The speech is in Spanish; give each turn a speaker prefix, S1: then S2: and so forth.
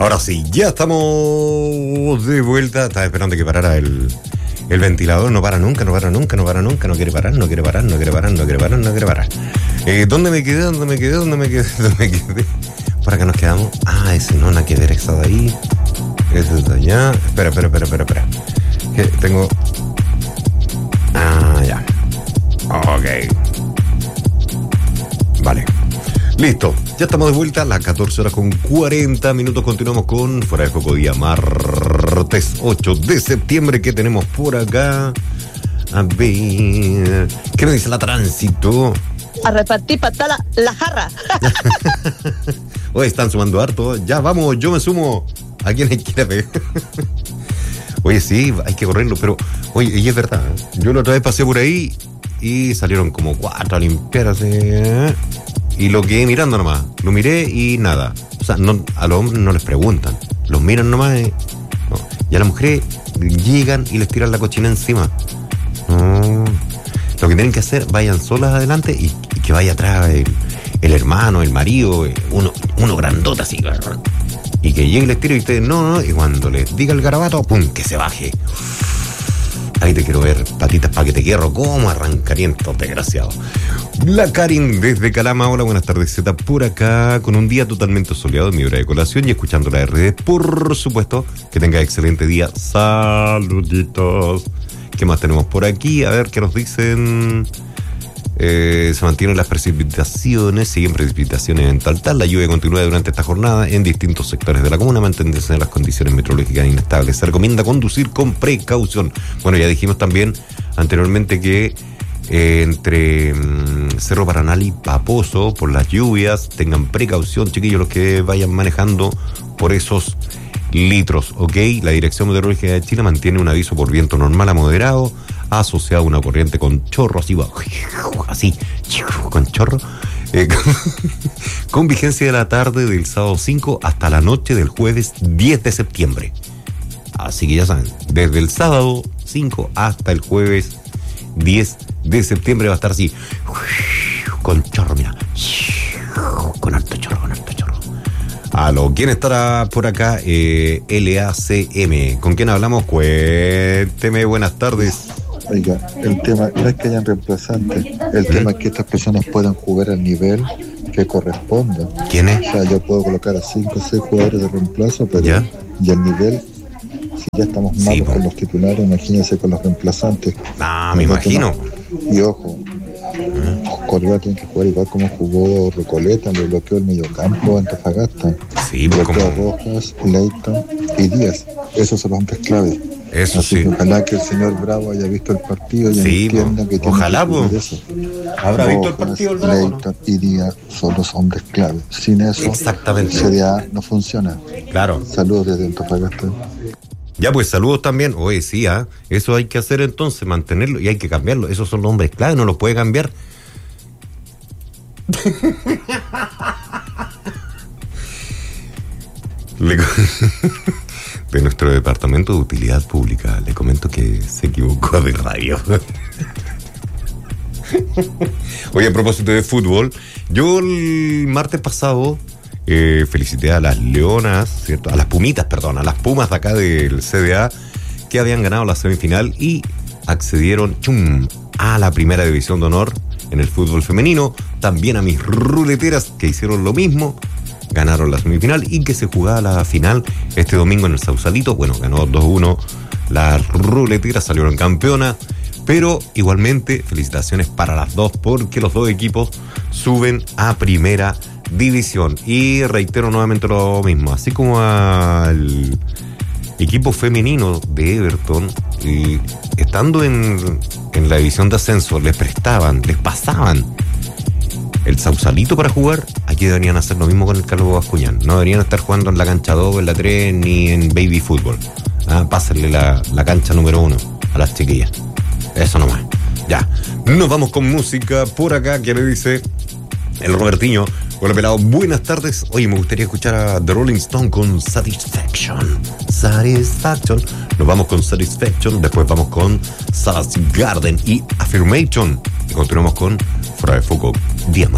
S1: Ahora sí, ya estamos de vuelta. Estaba esperando que parara el ventilador. No para nunca, no quiere parar. ¿Dónde me quedé? Por acá nos quedamos. Ah, ese no, nada que ver, está de ahí. Ese está allá. Espera. Que tengo... Ah, ya. Ok. Vale. Listo, ya estamos de vuelta a las 14:40. Continuamos con Fuera de Foco, día martes 8 de septiembre. ¿Qué tenemos por acá? A ver, ¿qué nos dice la tránsito?
S2: A repartir patada la jarra.
S1: Hoy están sumando harto. Ya vamos, yo me sumo. ¿A quién quiera pegar? Oye, sí, hay que correrlo, pero oye, y es verdad, yo la otra vez pasé por ahí y salieron como 4 a limpiar así, y lo quedé mirando nomás. Lo miré y nada. O sea, no, a los hombres no les preguntan. Los miran nomás no. Y a las mujeres llegan y les tiran la cochina encima. No. Lo que tienen que hacer, vayan solas adelante y que vaya atrás el hermano, el marido, uno grandote así. Y que llegue y les tire y ustedes no. Y cuando les diga el garabato, ¡pum!, que se baje. Ahí te quiero ver, patitas pa' que te quiero. ¿Cómo arrancarían estos desgraciados? La Karin desde Calama. Hola, buenas tardes, Z, por acá, con un día totalmente soleado en mi hora de colación y escuchando la RD, por supuesto. Que tenga excelente día. Saluditos. ¿Qué más tenemos por aquí? A ver, ¿qué nos dicen? Se mantienen las precipitaciones, siguen precipitaciones en tal. La lluvia continúa durante esta jornada en distintos sectores de la comuna, manteniéndose las condiciones meteorológicas inestables. Se recomienda conducir con precaución. Bueno, ya dijimos también anteriormente que entre Cerro Paranal y Paposo, por las lluvias, tengan precaución, chiquillos, los que vayan manejando por esos litros, ¿ok? La Dirección Meteorológica de Chile mantiene un aviso por viento normal a moderado, asociado a una corriente con chorro, así, con chorro, con vigencia de la tarde del sábado 5 hasta la noche del jueves 10 de septiembre. Así que ya saben, desde el sábado 5 hasta el jueves 10 de septiembre va a estar así, con chorro, mira, con alto chorro. Aló, ¿quién estará por acá? LACM. ¿Con quién hablamos? Cuénteme, buenas tardes.
S3: Oiga, el tema no es que hayan reemplazantes, el tema es que estas personas puedan jugar al nivel que corresponda.
S1: ¿Quién es?
S3: O sea, yo puedo colocar a 5 o 6 jugadores de reemplazo, pero
S1: ¿ya?
S3: Y el nivel, si ya estamos malos con los titulares, imagínense con los reemplazantes.
S1: Ah, me imagino.
S3: Y ojo, Correa tiene que jugar igual como jugó Recoleta, le bloqueó el mediocampo Antofagasta.
S1: Sí,
S3: bloqueó a Rojas, Leighton y Díaz. Esos son los hombres clave.
S1: Eso
S3: así
S1: sí.
S3: Que ojalá que el señor Bravo haya visto el partido y entienda que tiene
S1: ojalá,
S3: que eso.
S1: ¿Habrá
S3: Rojas,
S1: visto el partido el Bravo?
S3: Leighton y Díaz son los hombres clave. Sin eso,
S1: exactamente,
S3: CDA no funciona.
S1: Claro.
S3: Saludos desde Antofagasta.
S1: Ya, pues saludos también. Oye, sí, eso hay que hacer entonces, mantenerlo y hay que cambiarlo. Esos son los hombres clave, no los puede cambiar. De nuestro departamento de utilidad pública le comento que se equivocó de radio. Oye, a propósito de fútbol, yo el martes pasado felicité a las Leonas, ¿cierto? A las Pumitas, perdón, a las Pumas de acá del CDA, que habían ganado la semifinal y accedieron a la primera división de honor en el fútbol femenino. También a mis ruleteras, que hicieron lo mismo, ganaron la semifinal y que se jugaba la final este domingo en el Sausalito. Bueno, ganó 2-1 las ruleteras, salieron campeonas, pero igualmente felicitaciones para las dos, porque los dos equipos suben a primera división. Y reitero nuevamente lo mismo, así como al equipo femenino de Everton, estando en la división de ascenso, les pasaban el Sausalito para jugar. Aquí deberían hacer lo mismo con el Calvo Bascuñán. No deberían estar jugando en la cancha 2, en la 3, ni en baby fútbol. Pásenle la cancha número 1 a las chiquillas. Eso nomás. Ya, nos vamos con música por acá. ¿Qué le dice el Robertiño? Hola, pelado, buenas tardes. Oye, me gustaría escuchar a The Rolling Stone con Satisfaction. Nos vamos con Satisfaction, después vamos con Salazar Garden y Affirmation. Y continuamos con Fuera de Foco, día